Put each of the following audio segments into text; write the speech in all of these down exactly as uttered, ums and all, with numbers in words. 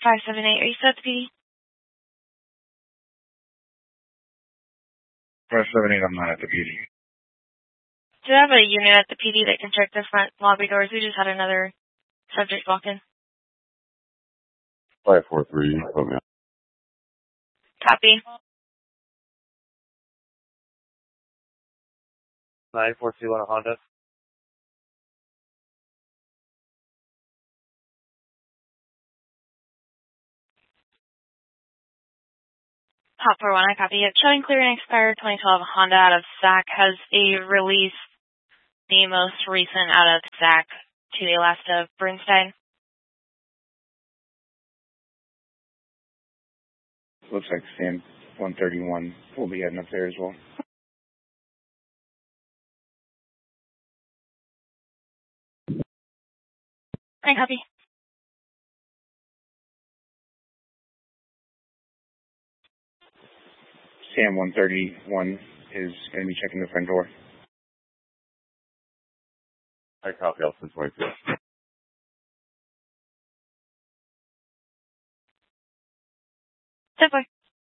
five seven eight, are you still at the P D? five seven eight, I'm not at the P D. Do you have a unit at the P D that can check the front lobby doors? We just had another subject walk in. five four three, put me on. Copy. nine four two one, a Honda. Hot four one, I copy it. Showing clear and expired twenty twelve Honda out of S A C. Has a release the most recent out of S A C to the last of Bernstein? Looks like Sam one thirty-one will be heading up there as well. I copy. Sam one thirty-one is going to be checking the front door. I copy Elson twenty-two. Simply.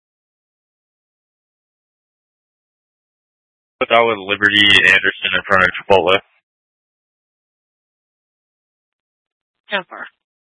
Put that with Liberty Anderson in front of Chipotle. Jumper.